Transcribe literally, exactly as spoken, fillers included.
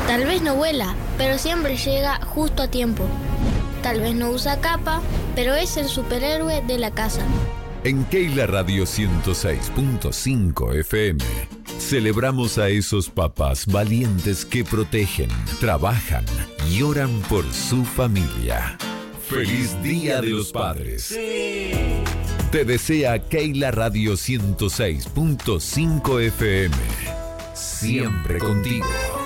Tal vez no vuela, pero siempre llega justo a tiempo. Tal vez no usa capa, pero es el superhéroe de la casa. En Keila Radio ciento seis punto cinco F M celebramos a esos papás valientes que protegen, trabajan y oran por su familia. ¡Feliz Día de los Padres! ¡Sí! Te desea Keila Radio ciento seis punto cinco F M. Siempre contigo.